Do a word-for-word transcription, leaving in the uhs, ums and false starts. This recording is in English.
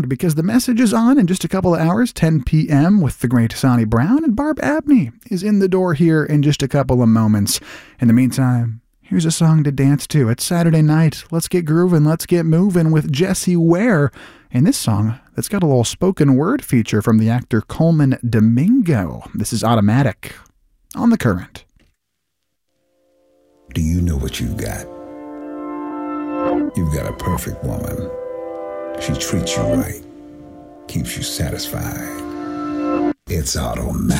around because the message is on in just a couple of hours, ten p.m. with the great Sonny Brown, and Barb Abney is in the door here in just a couple of moments. In the meantime, here's a song to dance to. It's Saturday night. Let's get grooving. Let's get moving with Jessie Ware. And this song that's got a little spoken word feature from the actor Coleman Domingo. This is Automatic on The Current. Do you know what you've got? You've got a perfect woman. She treats you right, keeps you satisfied. It's automatic.